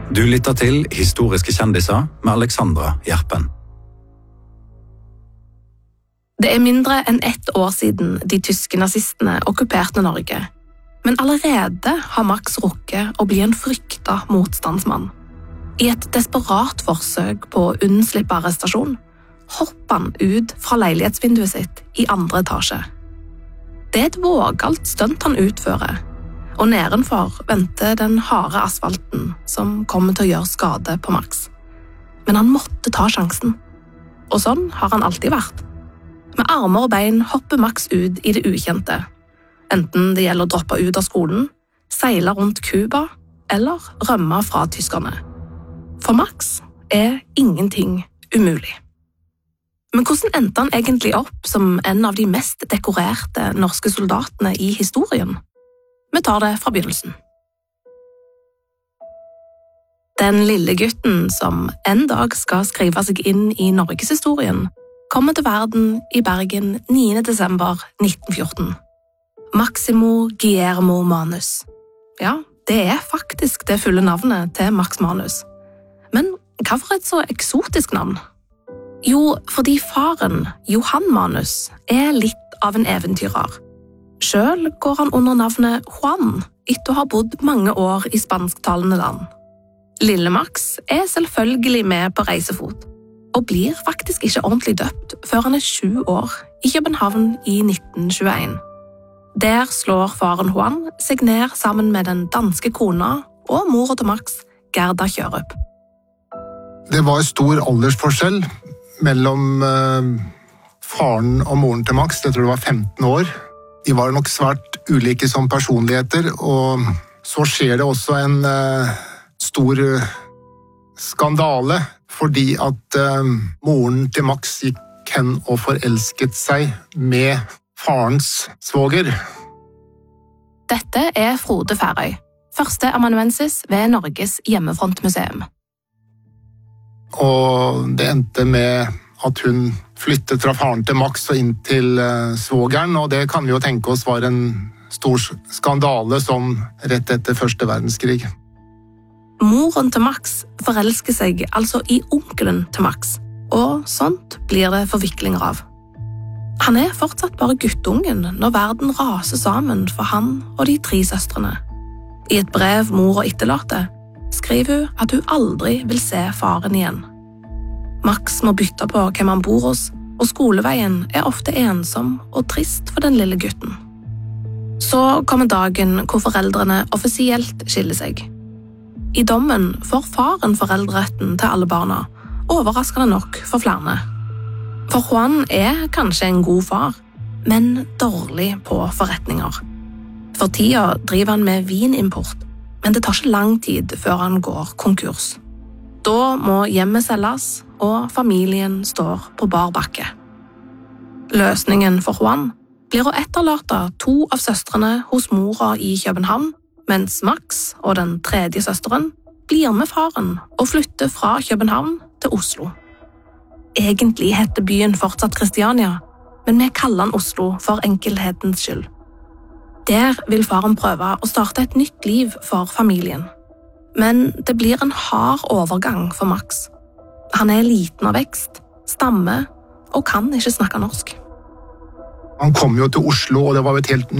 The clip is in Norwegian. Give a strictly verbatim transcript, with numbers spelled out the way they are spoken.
Du lytter til Historiske kjendiser med Alexandra Gjerpen. Det er mindre enn ett år siden de tyske nazistene okkuperte Norge, men allerede har Max rukket å bli en frykta motstandsmann. I et desperat forsøk på å unnslippe arrestasjon hopper han ut fra leilighetsvinduet sitt i andre etasje. Det er et vågalt stunt han utfører, og nedenfor venter den harde asfalten som kommer til å gjøre skade på Max. Men han måtte ta sjansen. Og sånn har han alltid vært. Med armer og bein hopper Max ut i det ukjente. Enten det gjelder å droppe ut av skolen, seile rundt Cuba eller rømme fra tyskerne. For Max er ingenting umulig. Men hvordan endte han egentlig opp som en av de mest dekorerte norske soldatene i historien? Vi tar det fra begynnelsen. Den lille gutten som en dag skal skrive seg inn i Norgeshistorien, kommer til verden i Bergen niende desember nitten fjorten. Maximo Guillermo Manus. Ja, det er faktisk det fulle navnet til Max Manus. Men hva for et så eksotisk navn? Jo, fordi faren, Johan Manus, er litt av en eventyrer. Selv går han under navnet Juan, etter å ha bodd mange år i spansktalende land. Lille Max er selvfølgelig med på reisefot, og blir faktisk ikke ordentlig døpt før han er sju år i København i nitten tjueen. Der slår faren Juan seg ned sammen med den danske kona og mora til Max, Gerda Kjørup. Det var stor aldersforskjell mellom eh, faren og moren til Max. Jeg tror det var femten år. De var nok svært ulike som personligheter, og så skjer det også en uh, stor uh, skandale, fordi at uh, moren til Max gikk hen og forelsket seg med farens svoger. Dette er Frode Færøy, første amanuensis ved Norges Hjemmefrontmuseum. Og det endte med at hun flyttet fra faren til Max og inn til uh, svogeren, og det kan vi jo tenke oss var en stor skandale som rett etter første verdenskrig. Moren til Max forelsker seg altså i onkelen til Max, og sånt blir det forviklinger av. Han er fortsatt bare guttungen når verden raser sammen for han og de tre søstrene. I et brev mor og etterlater skriver hun at hun aldri vil se faren igjen. Max må bytte på hvem han bor hos, og skoleveien er ofte ensom og trist for den lille gutten. Så kommer dagen hvor foreldrene offisielt skiller seg. I dommen får faren foreldreretten til alle barna, overraskende nok for flere. For Juan er kanskje en god far, men dårlig på forretninger. For tida driver han med vinimport, men det tar ikke lang tid før han går konkurs. Da må hjemmet selges, og familien står på bar bakke. Løsningen for Juan blir å etterlate to av søstrene hos mora i København, mens Max og den tredje søsteren blir med faren og flytter fra København til Oslo. Egentlig heter byen fortsatt Kristiania, men vi kaller den Oslo for enkelhetens skyld. Der vil faren prøve å starte et nytt liv for familien. Men det blir en hard overgang for Max. Han er liten av vekst, stammer og kan ikke snakke norsk. Han kom jo til Oslo, og det var jo et helt